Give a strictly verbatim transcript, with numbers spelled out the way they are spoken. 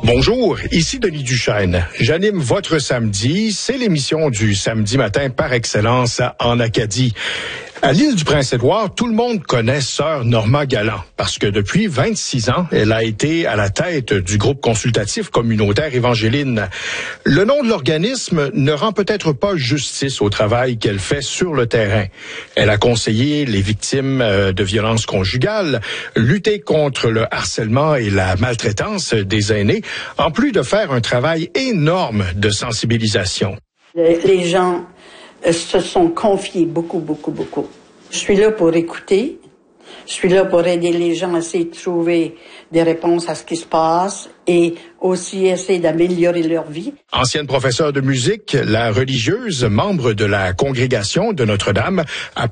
Bonjour, ici Denis Duchesne. J'anime votre samedi. C'est l'émission du samedi matin par excellence en Acadie. À l'île du Prince-Édouard, tout le monde connaît Sœur Norma Galland parce que depuis vingt-six ans, elle a été à la tête du groupe consultatif communautaire Évangéline. Le nom de l'organisme ne rend peut-être pas justice au travail qu'elle fait sur le terrain. Elle a conseillé les victimes de violences conjugales, lutté contre le harcèlement et la maltraitance des aînés, en plus de faire un travail énorme de sensibilisation. Les gens se sont confiés beaucoup, beaucoup, beaucoup. Je suis là pour écouter. Je suis là pour aider les gens à essayer de trouver des réponses à ce qui se passe et aussi essayer d'améliorer leur vie. Ancienne professeure de musique, la religieuse, membre de la congrégation de Notre-Dame, a